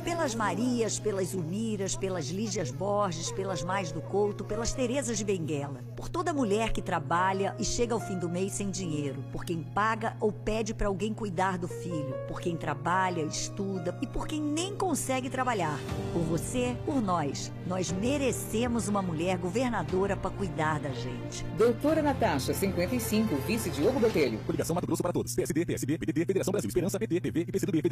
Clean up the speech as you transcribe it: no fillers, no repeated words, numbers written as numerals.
Pelas Marias, pelas Uniras, pelas Lígias Borges, pelas Mais do Couto, pelas Terezas de Benguela. Por toda mulher que trabalha e chega ao fim do mês sem dinheiro. Por quem paga ou pede para alguém cuidar do filho. Por quem trabalha, estuda e por quem nem consegue trabalhar. Por você, por nós. Nós merecemos uma mulher governadora para cuidar da gente. Doutora Natasha, 55, vice Diogo Botelho. Coligação Mato Grosso para Todos. PSD, PSB, PDT, Federação Brasil, Esperança, PT, PV e PCdoB.